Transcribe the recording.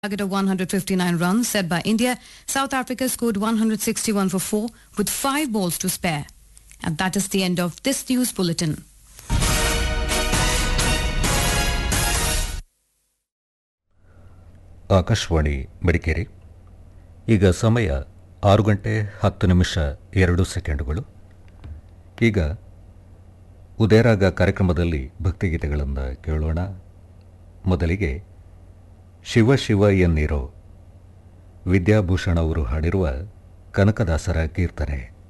Target of 159 runs set by India, South Africa scored 161 for 4 with 5 balls to spare. And that is the end of this news bulletin. Akashvani Madikeri. ಈಗ ಸಮಯ 6:10 ಈಗ ಉದಯರಾಗ ಕಾರ್ಯಕ್ರಮದಲ್ಲಿ ಭಕ್ತಿಗೀತೆಗಳನ್ನು ಕೇಳೋಣ. ಮೊದಲಿಗೆ ಶಿವ ಶಿವ ಎನ್ನಿರೋ ವಿದ್ಯಾಭೂಷಣ ಅವರು ಹಾಡಿರುವ ಕನಕದಾಸರ ಕೀರ್ತನೆ.